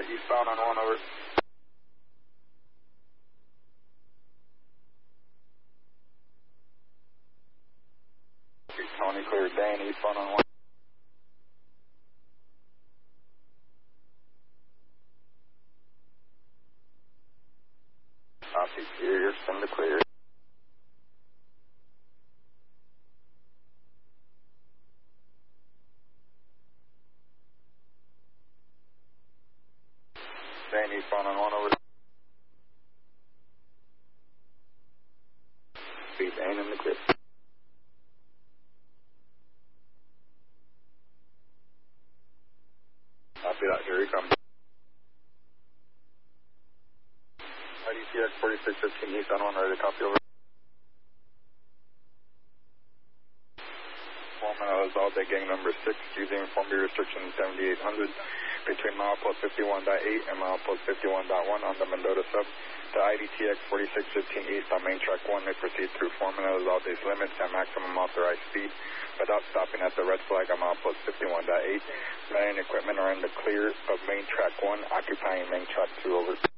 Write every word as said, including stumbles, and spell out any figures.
eastbound on one, over. Tony, clear, Dan, eastbound on one. Copy, clear, send the clear. Dan, eastbound on one, over. Be Dan in the clear. Copy that, here he comes. I D T X forty-six fifteen east on one, ready to copy, over. Foreman Elizalde, gang number six, using informed restriction seventy-eight hundred between milepost fifty-one point eight and milepost fifty-one point one on the Mendota sub. The I D T X forty-six fifteen east on main track one may proceed through Foreman Elizalde's limits at maximum authorized speed without stopping at the red flag on milepost fifty-one point eight. Men and equipment are in the clear of main track one, occupying main track two, over.